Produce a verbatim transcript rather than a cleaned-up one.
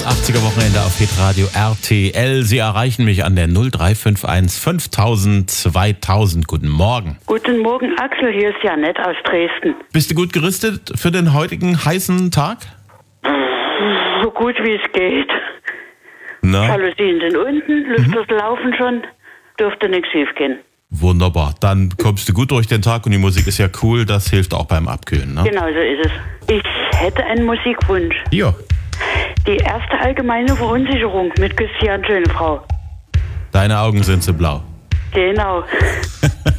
achtziger Wochenende auf Hitradio R T L. Sie erreichen mich an der null drei fünf eins fünftausend zweitausend. Guten Morgen. Guten Morgen, Axel. Hier ist Janette aus Dresden. Bist du gut gerüstet für den heutigen heißen Tag? So gut wie es geht. Na? Jalousien sind unten, Lüfter mhm. laufen schon. Dürfte nichts schief gehen. Wunderbar. Dann kommst du gut durch den Tag und die Musik ist ja cool. Das hilft auch beim Abkühlen, ne? Genau so ist es. Ich hätte einen Musikwunsch. Ja. Die erste allgemeine Verunsicherung mit Christian Schönefrau. Deine Augen sind so blau. Genau.